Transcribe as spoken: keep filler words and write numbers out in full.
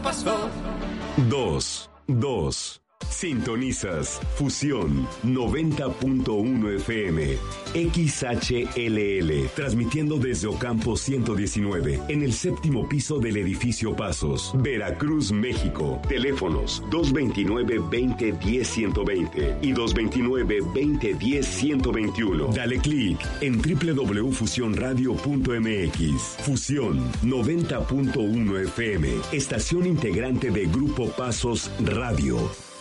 pasó. Dos, dos. Sintonizas Fusión noventa punto uno F M, X H L L, transmitiendo desde Ocampo ciento diecinueve, en el séptimo piso del edificio Pasos, Veracruz, México. Teléfonos dos veintinueve, veinte, diez, ciento veinte y dos veintinueve, veinte, diez, ciento veintiuno. Dale clic en doble u doble u doble u punto fusión radio punto m x. Fusión noventa punto uno F M, estación integrante de Grupo Pasos Radio.